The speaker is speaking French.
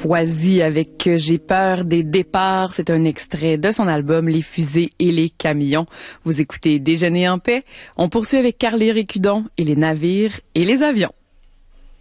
Foisy avec J'ai peur des départs. C'est un extrait de son album Les fusées et les camions. Vous écoutez Déjeuner en paix. On poursuit avec Carly Récudon et les navires et les avions.